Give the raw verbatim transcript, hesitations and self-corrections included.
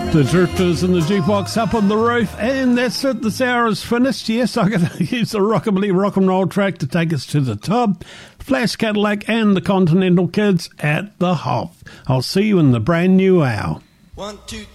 The Drifters and the Jukebox up on the roof, and that's it. This hour is finished. Yes, I'm going to use the Rockabilly Rock and Roll track to take us to the top. Flash Cadillac and the Continental Kids at the Hop. I'll see you in the brand new hour. One, two,